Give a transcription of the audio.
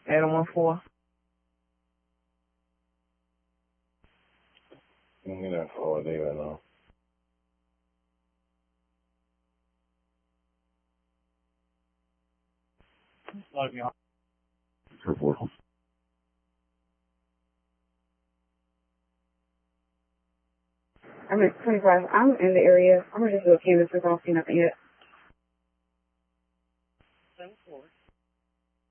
Adam 14. You know, for they right now. Log me on. I'm at 25. I'm in the area. I'm gonna just do a canvas because I don't see nothing yet. 7-4.